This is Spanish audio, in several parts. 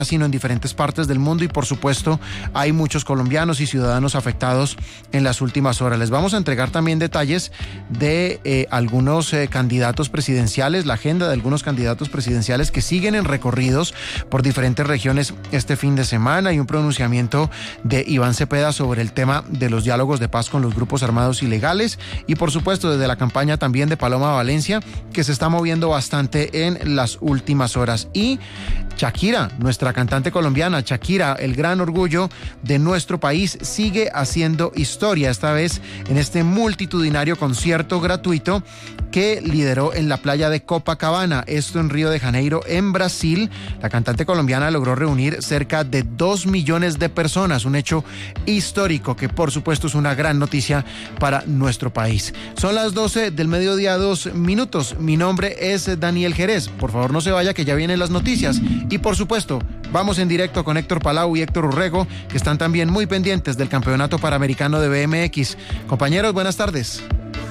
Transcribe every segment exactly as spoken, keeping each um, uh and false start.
sino en diferentes partes del mundo, y por supuesto hay muchos colombianos y ciudadanos afectados en las últimas horas. Les vamos a entregar también detalles de eh, algunos eh, candidatos presidenciales, la agenda de algunos candidatos presidenciales que siguen en recorridos por diferentes regiones este fin de semana, y un pronunciamiento de Iván Cepeda sobre el tema de los diálogos de paz con los grupos armados ilegales, y por supuesto desde la campaña también de Paloma Valencia, que se está moviendo bastante en las últimas horas. Y Shakira, nuestra cantante colombiana, Shakira, el gran orgullo de nuestro país, sigue haciendo historia, esta vez en este multitudinario concierto gratuito que lideró en la playa de Copacabana, esto en Río de Janeiro, en Brasil. La cantante colombiana logró reunir cerca de dos millones de personas, un hecho histórico que por supuesto es una gran noticia para nuestro país. Son las doce del mediodía, dos minutos. Mi nombre es Daniel Jerez. Por favor, no se vaya, que ya vienen las noticias. Y por supuesto, vamos en directo con Héctor Palau y Héctor Urrego, que están también muy pendientes del Campeonato Panamericano de B M X. Compañeros, buenas tardes.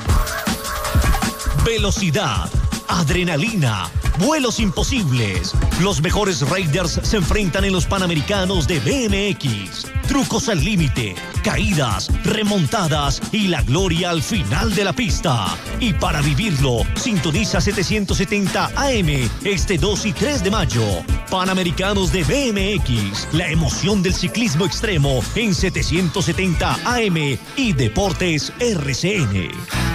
Velocidad, adrenalina, vuelos imposibles. Los mejores raiders se enfrentan en los Panamericanos de B M X. Trucos al límite, caídas, remontadas y la gloria al final de la pista. Y para vivirlo, sintoniza setecientos setenta A M este dos y tres de mayo. Panamericanos de B M X, la emoción del ciclismo extremo en setecientos setenta A M y Deportes R C N.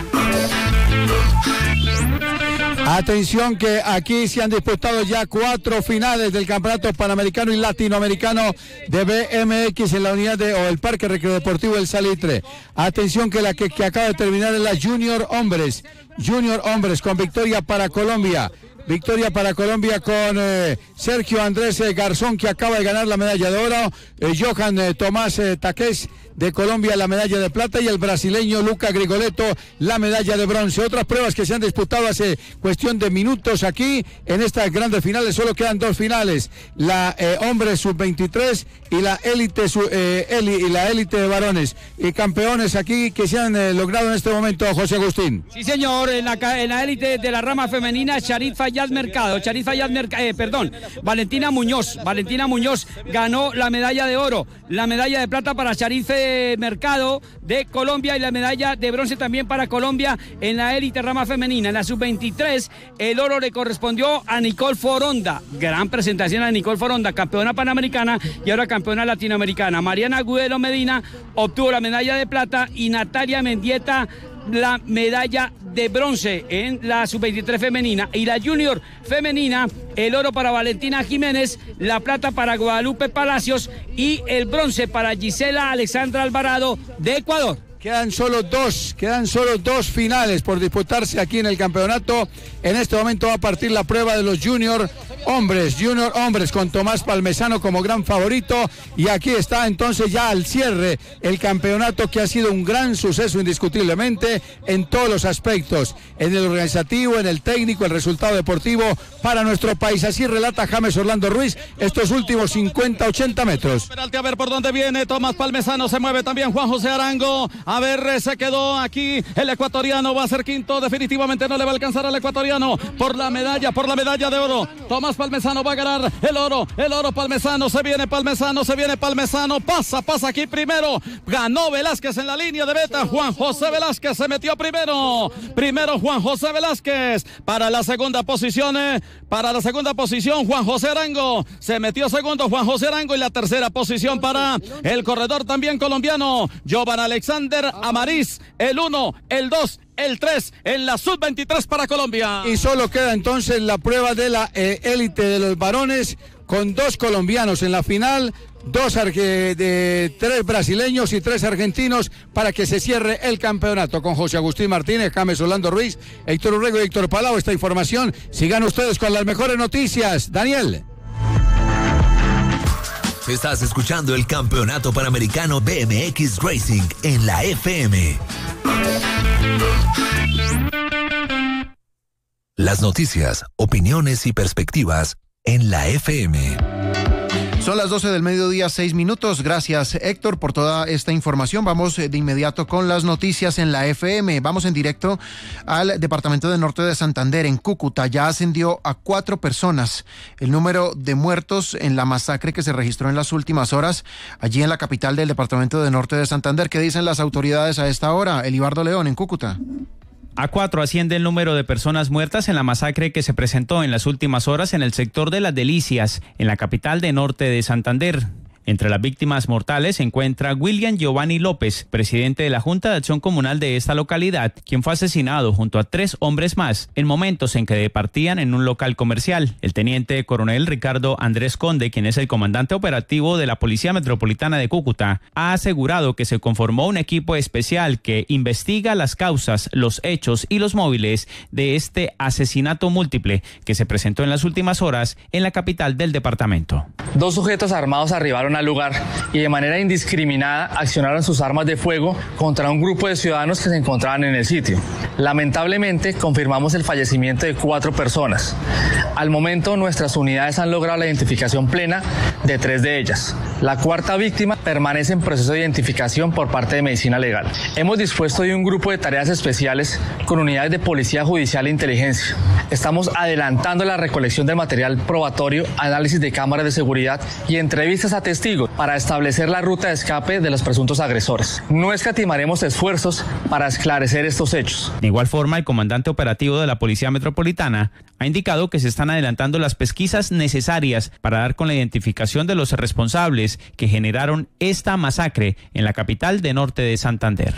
Atención, que aquí se han disputado ya cuatro finales del Campeonato Panamericano y Latinoamericano de B M X en la unidad de, o el Parque Recreo Deportivo El Salitre. Atención, que la que, que acaba de terminar es la Junior Hombres. Junior Hombres con victoria para Colombia. Victoria para Colombia con eh, Sergio Andrés eh, Garzón, que acaba de ganar la medalla de oro, eh, Johan eh, Tomás eh, Taqués de Colombia la medalla de plata, y el brasileño Luca Grigoletto la medalla de bronce. Otras pruebas que se han disputado hace cuestión de minutos aquí en estas grandes finales. Solo quedan dos finales, la eh, hombre sub veintitrés y la élite eh, y la élite de varones, y campeones aquí que se han eh, logrado en este momento, José Agustín. Sí, señor, en la en la élite de la rama femenina, Charit Fayad Mercado, Charit Fayad Mercado, eh, perdón, Valentina Muñoz, Valentina Muñoz ganó la medalla de oro, la medalla de plata para Charit Mercado de Colombia, y la medalla de bronce también para Colombia en la élite rama femenina. En la sub veintitrés el oro le correspondió a Nicole Foronda, gran presentación a Nicole Foronda, campeona panamericana y ahora campeona latinoamericana. Mariana Agudelo Medina obtuvo la medalla de plata y Natalia Mendieta la medalla de bronce en la sub veintitrés femenina, y la junior femenina, el oro para Valentina Jiménez, la plata para Guadalupe Palacios y el bronce para Gisela Alexandra Alvarado de Ecuador. Quedan solo dos, quedan solo dos finales por disputarse aquí en el campeonato. En este momento va a partir la prueba de los junior hombres, junior hombres con Tomás Palmesano como gran favorito, y aquí está entonces ya al cierre el campeonato, que ha sido un gran suceso indiscutiblemente en todos los aspectos, en el organizativo, en el técnico, el resultado deportivo para nuestro país. Así relata James Orlando Ruiz estos últimos cincuenta, ochenta metros. A ver por dónde viene Tomás Palmesano, se mueve también Juan José Arango. A ver, se quedó aquí el ecuatoriano, va a ser quinto, definitivamente no le va a alcanzar al ecuatoriano por la medalla, por la medalla de oro. Tomás Palmesano va a ganar el oro, el oro Palmesano, se viene Palmesano, se viene Palmesano, pasa, pasa aquí primero, ganó Velázquez en la línea de meta, Juan José Velázquez se metió primero, primero Juan José Velázquez, para la segunda posición, eh, para la segunda posición Juan José Arango, se metió segundo Juan José Arango, y la tercera posición para el corredor también colombiano, Jovan Alexander Amariz, el uno, el dos, el tres en la sub veintitrés para Colombia. Y solo queda entonces la prueba de la élite eh, de los varones, con dos colombianos en la final, dos de tres brasileños y tres argentinos, para que se cierre el campeonato. Con José Agustín Martínez, James Orlando Ruiz, Héctor Urrego y Héctor Palau, esta información. Sigan ustedes con las mejores noticias. Daniel. Estás escuchando el Campeonato Panamericano B M X Racing en la F M. Las noticias, opiniones y perspectivas en la F M. Son las doce del mediodía, seis minutos. Gracias, Héctor, por toda esta información. Vamos de inmediato con las noticias en la F M. Vamos en directo al departamento de Norte de Santander, en Cúcuta. Ya ascendió a cuatro personas el número de muertos en la masacre que se registró en las últimas horas allí en la capital del departamento de Norte de Santander. ¿Qué dicen las autoridades a esta hora? Elibardo León, en Cúcuta. A cuatro asciende el número de personas muertas en la masacre que se presentó en las últimas horas en el sector de Las Delicias, en la capital de Norte de Santander. Entre las víctimas mortales se encuentra William Giovanni López, presidente de la Junta de Acción Comunal de esta localidad, quien fue asesinado junto a tres hombres más en momentos en que departían en un local comercial. El teniente coronel Ricardo Andrés Conde, quien es el comandante operativo de la Policía Metropolitana de Cúcuta, ha asegurado que se conformó un equipo especial que investiga las causas, los hechos y los móviles de este asesinato múltiple que se presentó en las últimas horas en la capital del departamento. Dos sujetos armados arribaron al lugar y de manera indiscriminada accionaron sus armas de fuego contra un grupo de ciudadanos que se encontraban en el sitio. Lamentablemente confirmamos el fallecimiento de cuatro personas. Al momento nuestras unidades han logrado la identificación plena de tres de ellas. La cuarta víctima permanece en proceso de identificación por parte de Medicina Legal. Hemos dispuesto de un grupo de tareas especiales con unidades de Policía Judicial e Inteligencia. Estamos adelantando la recolección del material probatorio, análisis de cámaras de seguridad y entrevistas a testigos para establecer la ruta de escape de los presuntos agresores. No escatimaremos esfuerzos para esclarecer estos hechos. De igual forma, el comandante operativo de la Policía Metropolitana ha indicado que se están adelantando las pesquisas necesarias para dar con la identificación de los responsables que generaron esta masacre en la capital de Norte de Santander.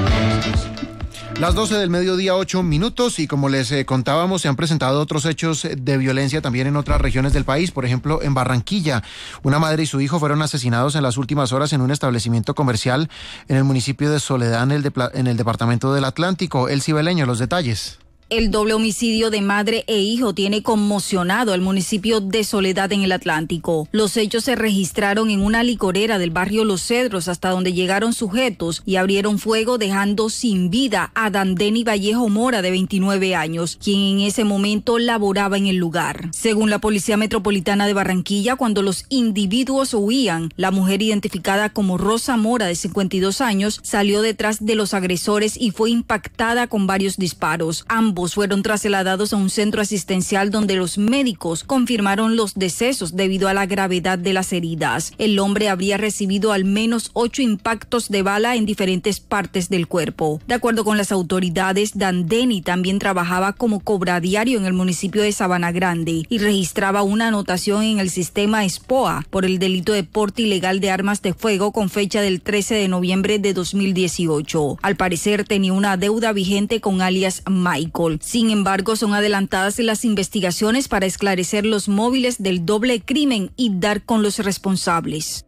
Las doce del mediodía, ocho minutos, y como les eh, contábamos, se han presentado otros hechos de violencia también en otras regiones del país. Por ejemplo, en Barranquilla, una madre y su hijo fueron asesinados en las últimas horas en un establecimiento comercial en el municipio de Soledad, en el, de, en el departamento del Atlántico. El Cibeleño, los detalles. El doble homicidio de madre e hijo tiene conmocionado al municipio de Soledad en el Atlántico. Los hechos se registraron en una licorera del barrio Los Cedros, hasta donde llegaron sujetos y abrieron fuego, dejando sin vida a Dandeni Vallejo Mora, de veintinueve años, quien en ese momento laboraba en el lugar. Según la Policía Metropolitana de Barranquilla, cuando los individuos huían, la mujer identificada como Rosa Mora, de cincuenta y dos años, salió detrás de los agresores y fue impactada con varios disparos. Ambos fueron trasladados a un centro asistencial donde los médicos confirmaron los decesos debido a la gravedad de las heridas. El hombre habría recibido al menos ocho impactos de bala en diferentes partes del cuerpo. De acuerdo con las autoridades, Dandeni también trabajaba como cobradiario en el municipio de Sabana Grande y registraba una anotación en el sistema SPOA por el delito de porte ilegal de armas de fuego con fecha del trece de noviembre de dos mil dieciocho. Al parecer tenía una deuda vigente con alias Michael. Sin embargo, son adelantadas las investigaciones para esclarecer los móviles del doble crimen y dar con los responsables.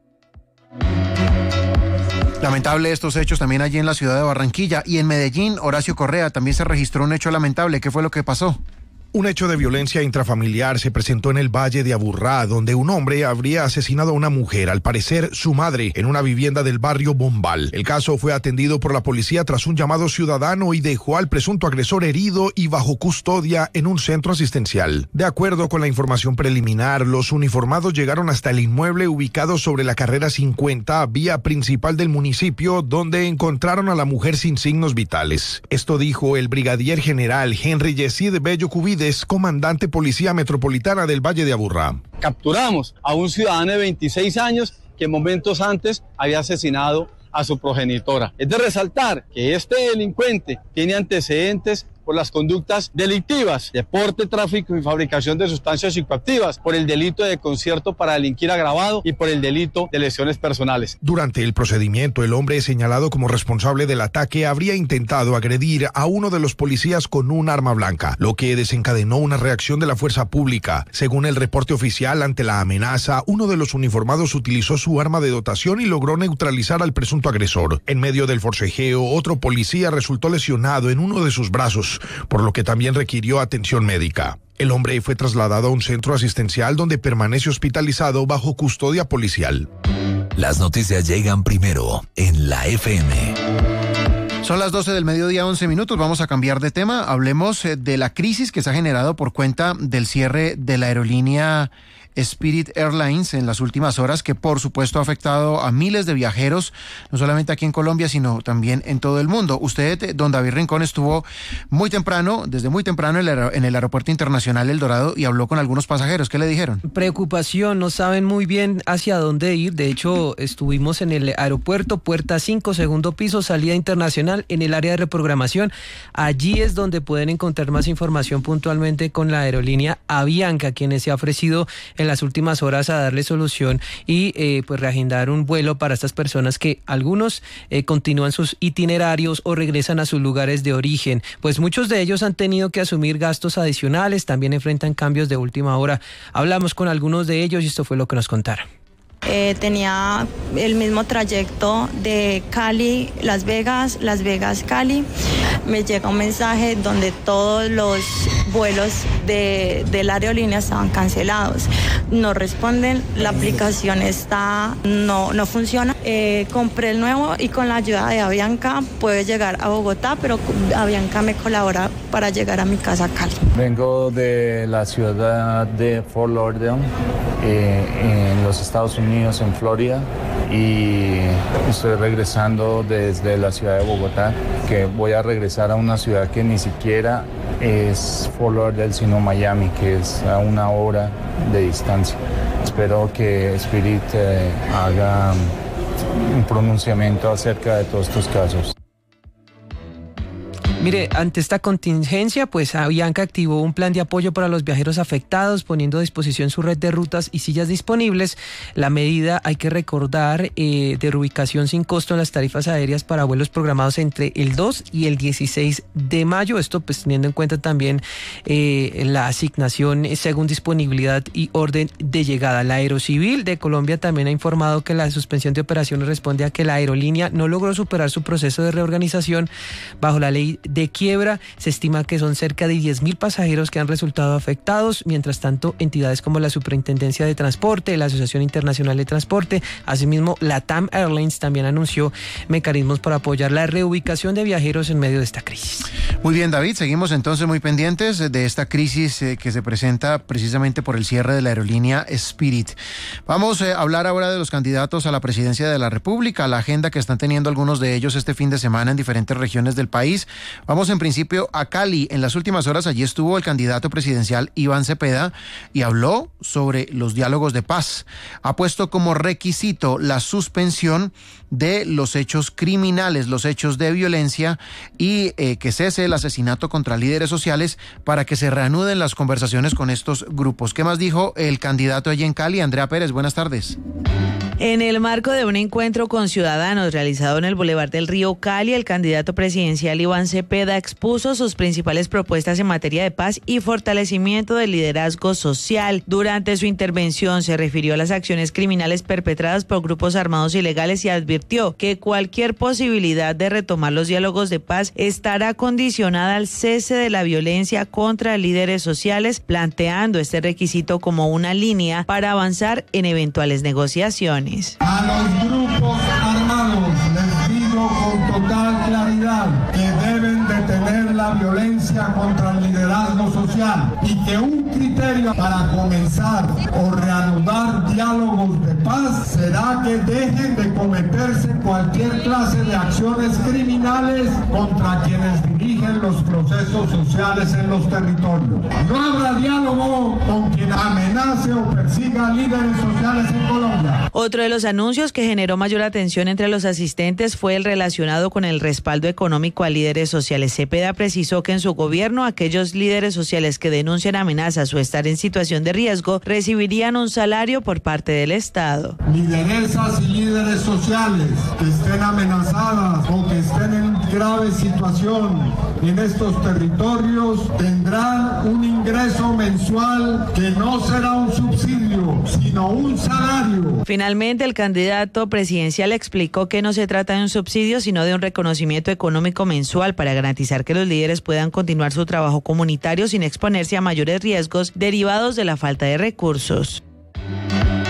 Lamentable estos hechos también allí en la ciudad de Barranquilla. Y en Medellín, Horacio Correa, también se registró un hecho lamentable. ¿Qué fue lo que pasó? Un hecho de violencia intrafamiliar se presentó en el Valle de Aburrá, donde un hombre habría asesinado a una mujer, al parecer su madre, en una vivienda del barrio Bombal. El caso fue atendido por la policía tras un llamado ciudadano y dejó al presunto agresor herido y bajo custodia en un centro asistencial. De acuerdo con la información preliminar, los uniformados llegaron hasta el inmueble ubicado sobre la carrera cincuenta, vía principal del municipio, donde encontraron a la mujer sin signos vitales. Esto dijo el brigadier general Henry Yesid Bello Cubides, comandante Policía Metropolitana del Valle de Aburrá. Capturamos a un ciudadano de veintiséis años que momentos antes había asesinado a su progenitora. Es de resaltar que este delincuente tiene antecedentes por las conductas delictivas de porte, tráfico y fabricación de sustancias psicoactivas, por el delito de concierto para delinquir agravado y por el delito de lesiones personales. Durante el procedimiento, el hombre señalado como responsable del ataque habría intentado agredir a uno de los policías con un arma blanca, lo que desencadenó una reacción de la fuerza pública. Según el reporte oficial, ante la amenaza, uno de los uniformados utilizó su arma de dotación y logró neutralizar al presunto agresor. En medio del forcejeo, otro policía resultó lesionado en uno de sus brazos, por lo que también requirió atención médica. El hombre fue trasladado a un centro asistencial donde permanece hospitalizado bajo custodia policial. Las noticias llegan primero en la F M. Son las doce del mediodía, once minutos. Vamos a cambiar de tema. Hablemos de la crisis que se ha generado por cuenta del cierre de la aerolínea Spirit Airlines en las últimas horas, que por supuesto ha afectado a miles de viajeros, no solamente aquí en Colombia, sino también en todo el mundo. Usted, don David Rincón, estuvo muy temprano, desde muy temprano en el Aeropuerto Internacional El Dorado y habló con algunos pasajeros. ¿Qué le dijeron? Preocupación, no saben muy bien hacia dónde ir. De hecho, estuvimos en el aeropuerto, puerta cinco, segundo piso, salida internacional, en el área de reprogramación. Allí es donde pueden encontrar más información puntualmente con la aerolínea Avianca, quienes se ha ofrecido en las últimas horas a darle solución y eh, pues reagendar un vuelo para estas personas que algunos eh, continúan sus itinerarios o regresan a sus lugares de origen. Pues muchos de ellos han tenido que asumir gastos adicionales, también enfrentan cambios de última hora. Hablamos con algunos de ellos y esto fue lo que nos contaron. Eh, tenía el mismo trayecto de Cali, Las Vegas, Las Vegas, Cali. Me llega un mensaje donde todos los vuelos de, de la aerolínea estaban cancelados. No responden, la aplicación está, no, no funciona. Eh, compré el nuevo y con la ayuda de Avianca puedo llegar a Bogotá, pero Avianca me colabora para llegar a mi casa a Cali. Vengo de la ciudad de Fort Lauderdale, eh, en los Estados Unidos. en Florida, y estoy regresando desde la ciudad de Bogotá, que voy a regresar a una ciudad que ni siquiera es Fort Lauderdale, sino Miami, que es a una hora de distancia. Espero que Spirit eh, haga un pronunciamiento acerca de todos estos casos. Mire, ante esta contingencia, pues Avianca activó un plan de apoyo para los viajeros afectados, poniendo a disposición su red de rutas y sillas disponibles. La medida, hay que recordar, eh, de reubicación sin costo en las tarifas aéreas para vuelos programados entre el dos y el dieciséis de mayo. Esto pues teniendo en cuenta también eh, la asignación según disponibilidad y orden de llegada. La Aerocivil de Colombia también ha informado que la suspensión de operaciones responde a que la aerolínea no logró superar su proceso de reorganización bajo la ley de quiebra. Se estima que son cerca de diez mil pasajeros que han resultado afectados. Mientras tanto, entidades como la Superintendencia de Transporte, la Asociación Internacional de Transporte, asimismo LATAM Airlines también anunció mecanismos para apoyar la reubicación de viajeros en medio de esta crisis. Muy bien, David, seguimos entonces muy pendientes de esta crisis eh, que se presenta precisamente por el cierre de la aerolínea Spirit. Vamos eh, a hablar ahora de los candidatos a la presidencia de la República, la agenda que están teniendo algunos de ellos este fin de semana en diferentes regiones del país. Vamos en principio a Cali. En las últimas horas allí estuvo el candidato presidencial Iván Cepeda y habló sobre los diálogos de paz. Ha puesto como requisito la suspensión de los hechos criminales, los hechos de violencia y eh, que cese el asesinato contra líderes sociales para que se reanuden las conversaciones con estos grupos. ¿Qué más dijo el candidato allí en Cali? Andrea Pérez, buenas tardes. En el marco de un encuentro con ciudadanos realizado en el Boulevard del Río Cali, el candidato presidencial Iván Cepeda expuso sus principales propuestas en materia de paz y fortalecimiento del liderazgo social. Durante su intervención se refirió a las acciones criminales perpetradas por grupos armados ilegales y advirtió que cualquier posibilidad de retomar los diálogos de paz estará condicionada al cese de la violencia contra líderes sociales, planteando este requisito como una línea para avanzar en eventuales negociaciones. A los grupos armados les digo con total claridad que deben detener la violencia contra el liderazgo social y que un criterio para comenzar o reanudar diálogos de paz será que dejen de cometerse cualquier clase de acciones criminales contra quienes dirigen los procesos sociales en los territorios. No habrá diálogo con quien amenace o persiga a líderes sociales en Colombia. Otro de los anuncios que generó mayor atención entre los asistentes fue el relacionado con el respaldo económico a líderes sociales. Cepeda precisó que en su gobierno aquellos líderes sociales que denuncian amenazas o estar en situación de riesgo recibirían un salario por parte del Estado. Lideresas y líderes sociales que estén amenazadas o que estén en grave situación en estos territorios tendrán un ingreso mensual que no será un subsidio, sino un salario. Finalmente, el candidato presidencial explicó que no se trata de un subsidio, sino de un reconocimiento económico mensual para garantizar que los líderes puedan continuar su trabajo comunitario sin exponerse a mayores riesgos derivados de la falta de recursos.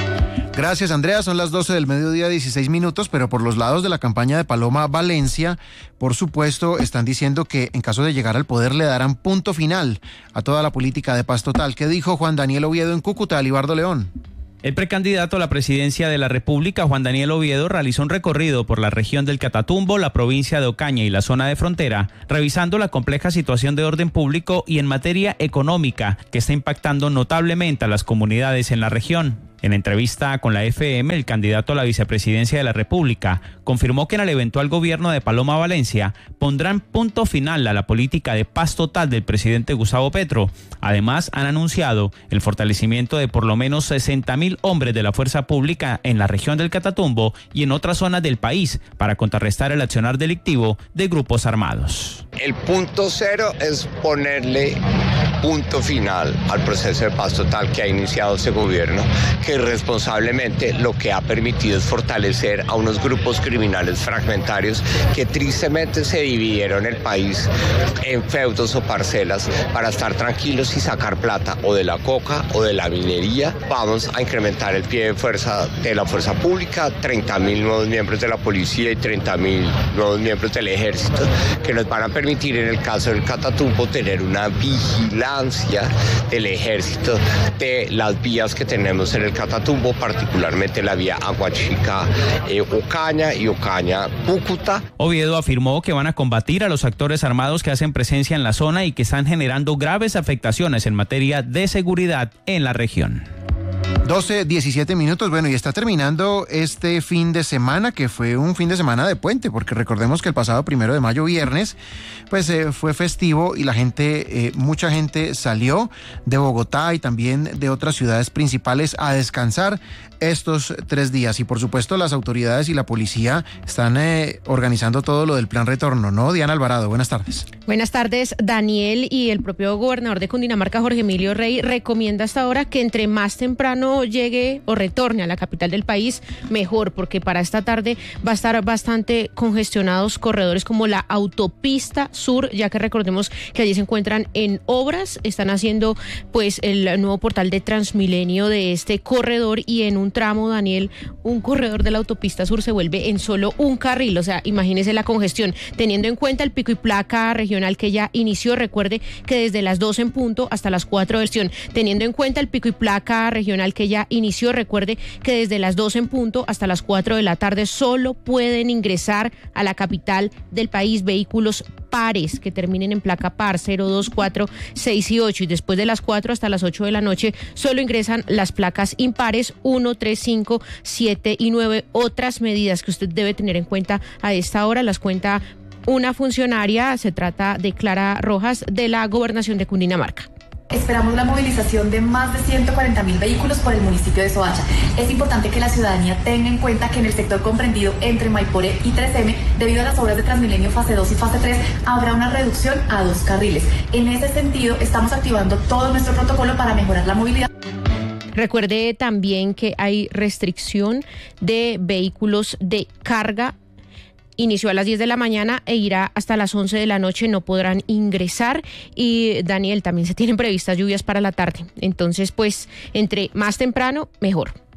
Gracias, Andrea. Son las doce del mediodía, dieciséis minutos, pero por los lados de la campaña de Paloma Valencia, por supuesto, están diciendo que en caso de llegar al poder le darán punto final a toda la política de paz total. ¿Qué dijo Juan Daniel Oviedo en Cúcuta, Libardo León? El precandidato a la presidencia de la República, Juan Daniel Oviedo, realizó un recorrido por la región del Catatumbo, la provincia de Ocaña y la zona de frontera, revisando la compleja situación de orden público y en materia económica que está impactando notablemente a las comunidades en la región. En entrevista con la F M, el candidato a la vicepresidencia de la República confirmó que en el eventual gobierno de Paloma Valencia pondrán punto final a la política de paz total del presidente Gustavo Petro. Además, han anunciado el fortalecimiento de por lo menos sesenta mil hombres de la fuerza pública en la región del Catatumbo y en otras zonas del país para contrarrestar el accionar delictivo de grupos armados. El punto cero es ponerle punto final al proceso de paz total que ha iniciado este gobierno, que responsablemente lo que ha permitido es fortalecer a unos grupos criminales fragmentarios que tristemente se dividieron el país en feudos o parcelas para estar tranquilos y sacar plata o de la coca o de la minería. Vamos a incrementar el pie de fuerza de la fuerza pública, treinta mil nuevos miembros de la policía y treinta mil nuevos miembros del ejército, que nos van a permitir en el caso del Catatumbo tener una vigilancia del ejército de las vías que tenemos en el Catatumbo, particularmente la vía Aguachica, eh, Ocaña y Ocaña, Cúcuta. Oviedo afirmó que van a combatir a los actores armados que hacen presencia en la zona y que están generando graves afectaciones en materia de seguridad en la región. doce, diecisiete minutos, bueno, y está terminando este fin de semana, que fue un fin de semana de puente, porque recordemos que el pasado primero de mayo, viernes, pues eh, fue festivo y la gente, eh, mucha gente salió de Bogotá y también de otras ciudades principales a descansar estos tres días. Y por supuesto las autoridades y la policía están eh, organizando todo lo del plan retorno, ¿no? Diana Alvarado, buenas tardes. Buenas tardes, Daniel, y el propio gobernador de Cundinamarca, Jorge Emilio Rey, recomienda hasta ahora que entre más temprano llegue o retorne a la capital del país, mejor, porque para esta tarde va a estar bastante congestionados corredores como la autopista sur, ya que recordemos que allí se encuentran en obras, están haciendo pues el nuevo portal de Transmilenio de este corredor y en un tramo, Daniel, un corredor de la autopista sur se vuelve en solo un carril, o sea, imagínese la congestión, teniendo en cuenta el pico y placa regional que ya inició, recuerde que desde las dos en punto hasta las cuatro de versión, teniendo en cuenta el pico y placa regional que ya inició, recuerde que desde las dos en punto hasta las cuatro de la tarde solo pueden ingresar a la capital del país vehículos pares que terminen en placa par cero, dos, cuatro, seis y ocho, y después de las cuatro hasta las ocho de la noche solo ingresan las placas impares uno, tres, cinco, siete y nueve. Otras medidas que usted debe tener en cuenta a esta hora las cuenta una funcionaria, se trata de Clara Rojas de la Gobernación de Cundinamarca. Esperamos la movilización de más de ciento cuarenta mil vehículos por el municipio de Soacha. Es importante que la ciudadanía tenga en cuenta que en el sector comprendido entre Maipore y tres eme, debido a las obras de Transmilenio fase dos y fase tres, habrá una reducción a dos carriles. En ese sentido, estamos activando todo nuestro protocolo para mejorar la movilidad. Recuerde también que hay restricción de vehículos de carga. Inició a las diez de la mañana e irá hasta las once de la noche, no podrán ingresar. Y Daniel, también se tienen previstas lluvias para la tarde. Entonces, pues, entre más temprano, mejor.